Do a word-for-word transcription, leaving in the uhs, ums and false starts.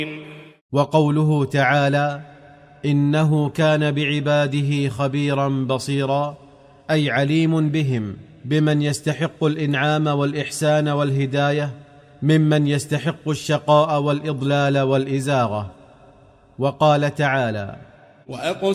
وقوله تعالى: إنه كان بعباده خبيرا بصيرا، أي عليم بهم، بمن يستحق الإنعام والإحسان والهداية ممن يستحق الشقاء والإضلال والإزاغة. وقال تعالى: